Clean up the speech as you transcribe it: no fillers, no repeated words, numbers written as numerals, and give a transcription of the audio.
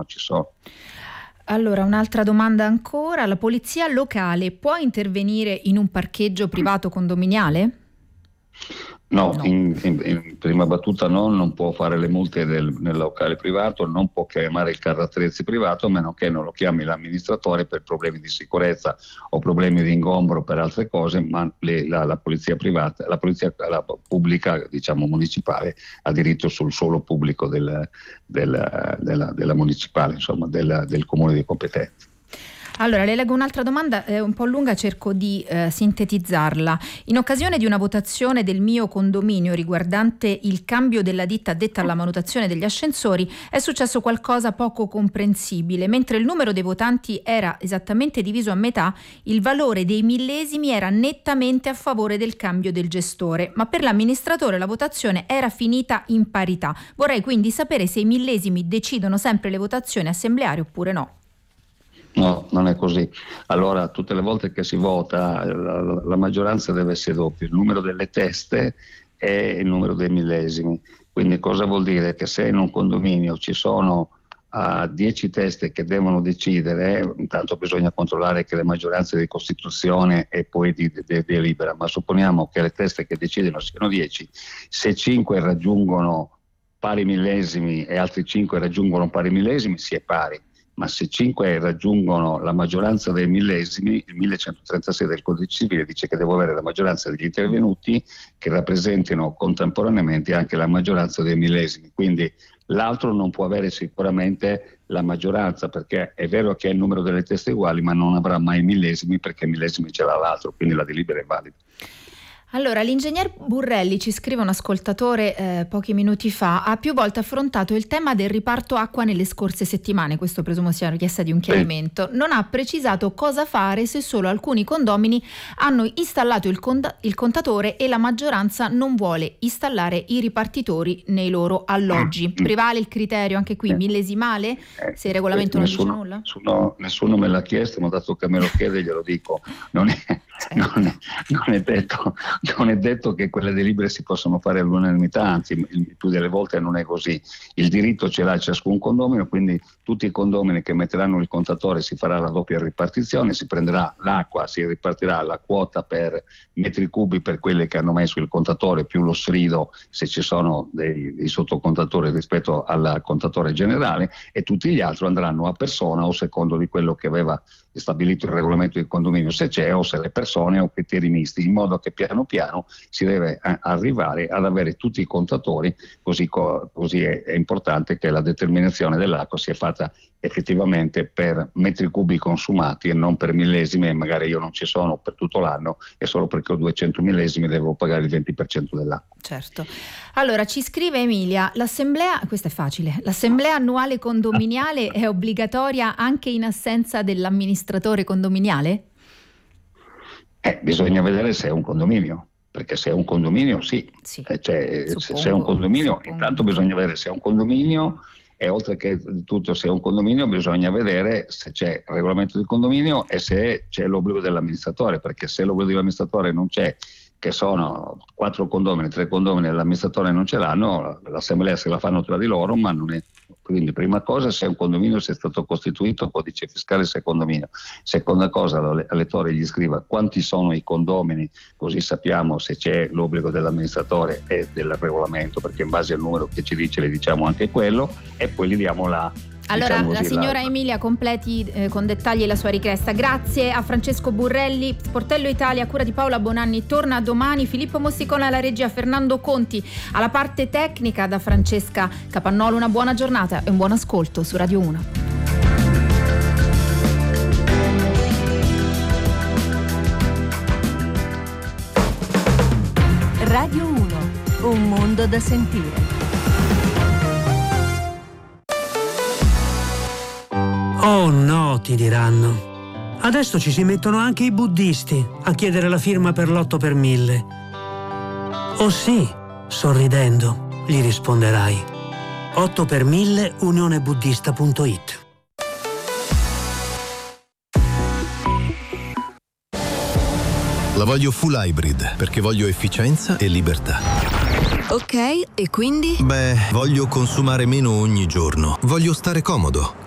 ci sono. Allora, un'altra domanda ancora: la polizia locale può intervenire in un parcheggio privato condominiale? No. In prima battuta non può fare le multe nel locale privato, non può chiamare il carro attrezzi privato, a meno che non lo chiami l'amministratore per problemi di sicurezza o problemi di ingombro per altre cose, ma la polizia privata, la pubblica, diciamo municipale, ha diritto sul suolo pubblico della municipale, insomma del comune di competenza. Allora, le leggo un'altra domanda, un po' lunga, cerco di sintetizzarla. In occasione di una votazione del mio condominio riguardante il cambio della ditta addetta alla manutenzione degli ascensori, è successo qualcosa poco comprensibile. Mentre il numero dei votanti era esattamente diviso a metà, il valore dei millesimi era nettamente a favore del cambio del gestore, ma per l'amministratore la votazione era finita in parità. Vorrei quindi sapere se i millesimi decidono sempre le votazioni assembleari oppure no. No, non è così. Allora, tutte le volte che si vota, la maggioranza deve essere doppia, il numero delle teste e il numero dei millesimi. Quindi cosa vuol dire? Che se in un condominio ci sono 10 teste che devono decidere, intanto bisogna controllare che le maggioranze di costituzione e poi di delibera, ma supponiamo che le teste che decidono siano 10, se 5 raggiungono pari millesimi e altri 5 raggiungono pari millesimi, si è pari. Ma se 5 raggiungono la maggioranza dei millesimi, il 1136 del Codice Civile dice che devo avere la maggioranza degli intervenuti che rappresentino contemporaneamente anche la maggioranza dei millesimi. Quindi l'altro non può avere sicuramente la maggioranza, perché è vero che ha il numero delle teste uguali, ma non avrà mai millesimi, perché millesimi ce l'ha l'altro, quindi la delibera è valida. Allora, l'ingegner Burrelli, ci scrive un ascoltatore pochi minuti fa, ha più volte affrontato il tema del riparto acqua nelle scorse settimane, questo presumo sia una richiesta di un chiarimento. Non ha precisato cosa fare se solo alcuni condomini hanno installato il contatore e la maggioranza non vuole installare i ripartitori nei loro alloggi. Prevale il criterio anche qui millesimale, se il regolamento non dice nulla? Nessuno me l'ha chiesto, ma dato che me lo chiede glielo dico. Non è detto che quelle delibere si possono fare all'unanimità, anzi il più delle volte non è così. Il diritto ce l'ha ciascun condomino, quindi tutti i condomini che metteranno il contatore si farà la doppia ripartizione, si prenderà l'acqua, si ripartirà la quota per metri cubi per quelle che hanno messo il contatore più lo strido se ci sono dei sottocontatori rispetto al contatore generale, e tutti gli altri andranno a persona o secondo di quello che aveva stabilito il regolamento del condominio, se c'è o se le persone o criteri misti, in modo che piano piano si deve arrivare ad avere tutti i contatori, così è importante che la determinazione dell'acqua sia fatta effettivamente per metri cubi consumati e non per millesimi, e magari io non ci sono per tutto l'anno e solo perché ho 200 millesimi devo pagare il 20% dell'acqua. Certo. Allora, ci scrive Emilia, l'assemblea, questa è facile, l'assemblea annuale condominiale è obbligatoria anche in assenza dell'amministratore condominiale? Bisogna vedere se è un condominio, perché se è un condominio sì. Se è un condominio, intanto bisogna vedere se è un condominio, e oltre che tutto, se è un condominio bisogna vedere se c'è il regolamento del condominio e se c'è l'obbligo dell'amministratore, perché se l'obbligo dell'amministratore non c'è, che sono 4 condomini, 3 condomini e l'amministratore non ce l'hanno, l'assemblea se la fanno tra di loro, ma non è. Quindi prima cosa, se è un condominio, se è stato costituito codice fiscale, se è condominio. Seconda cosa, l'elettore gli scriva quanti sono i condomini, così sappiamo se c'è l'obbligo dell'amministratore e del regolamento, perché in base al numero che ci dice le diciamo anche quello, e poi gli diamo Allora, la signora Emilia completi con dettagli la sua richiesta. Grazie a Francesco Burrelli. Sportello Italia a cura di Paola Bonanni torna domani. Filippo Mosticone alla regia, Fernando Conti alla parte tecnica, da Francesca Capannolo. Una buona giornata e un buon ascolto su Radio 1. Radio 1, un mondo da sentire. Oh no, ti diranno. Adesso ci si mettono anche i buddisti a chiedere la firma per l'8 per 1000. Oh sì, sorridendo, gli risponderai. 8 per 1000 unionebuddista.it. La voglio full hybrid perché voglio efficienza e libertà. Ok, e quindi? Beh, voglio consumare meno ogni giorno. Voglio stare comodo.